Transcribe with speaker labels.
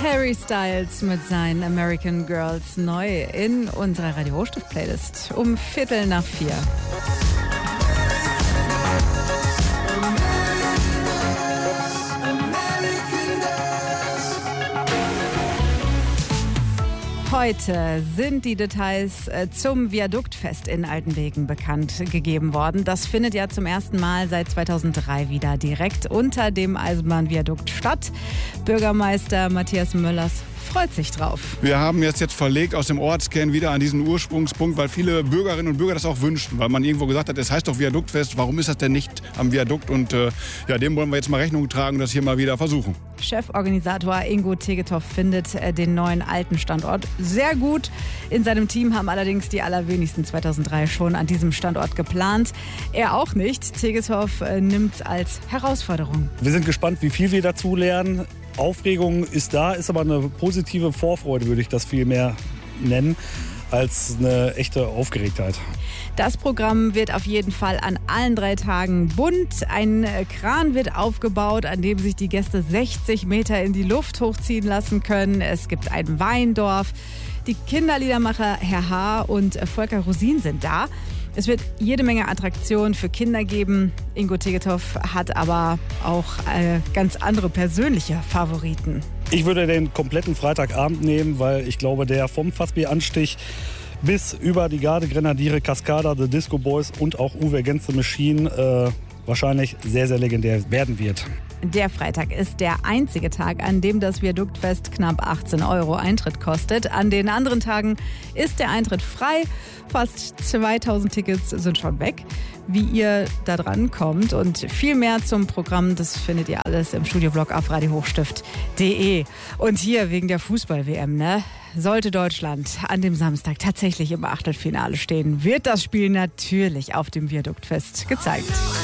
Speaker 1: Harry Styles mit seinen American Girls neu in unserer Radio Hochstift-Playlist um 3:15. Heute sind die Details zum Viaduktfest in Altenwegen bekannt gegeben worden. Das findet ja zum ersten Mal seit 2003 wieder direkt unter dem Eisenbahnviadukt statt. Bürgermeister Matthias Möllers freut sich drauf.
Speaker 2: Wir haben jetzt verlegt aus dem Ortskern wieder an diesen Ursprungspunkt, weil viele Bürgerinnen und Bürger das auch wünschten, weil man irgendwo gesagt hat, es heißt doch Viaduktfest, warum ist das denn nicht am Viadukt? Und dem wollen wir jetzt mal Rechnung tragen und das hier mal wieder versuchen.
Speaker 1: Cheforganisator Ingo Tegethoff findet den neuen alten Standort sehr gut. In seinem Team haben allerdings die allerwenigsten 2003 schon an diesem Standort geplant. Er auch nicht. Tegethoff nimmt es als Herausforderung.
Speaker 3: Wir sind gespannt, wie viel wir dazu lernen. Aufregung ist da, ist aber eine positive Vorfreude, würde ich das viel mehr nennen, als eine echte Aufgeregtheit.
Speaker 1: Das Programm wird auf jeden Fall an allen 3 Tagen bunt. Ein Kran wird aufgebaut, an dem sich die Gäste 60 Meter in die Luft hochziehen lassen können. Es gibt ein Weindorf. Die Kinderliedermacher Herr H. und Volker Rosin sind da. Es wird jede Menge Attraktionen für Kinder geben. Ingo Tegethoff hat aber auch ganz andere persönliche Favoriten.
Speaker 3: Ich würde den kompletten Freitagabend nehmen, weil ich glaube, der vom Fassbieranstich bis über die Garde-Grenadiere, Cascada, The Disco Boys und auch Uwe Against the Machine wahrscheinlich sehr, sehr legendär werden wird.
Speaker 1: Der Freitag ist der einzige Tag, an dem das Viaduktfest knapp 18 € Eintritt kostet. An den anderen Tagen ist der Eintritt frei. Fast 2000 Tickets sind schon weg. Wie ihr da dran kommt und viel mehr zum Programm, das findet ihr alles im Studioblog auf radiohochstift.de. Und hier wegen der Fußball-WM, ne? Sollte Deutschland an dem Samstag tatsächlich im Achtelfinale stehen, wird das Spiel natürlich auf dem Viaduktfest gezeigt.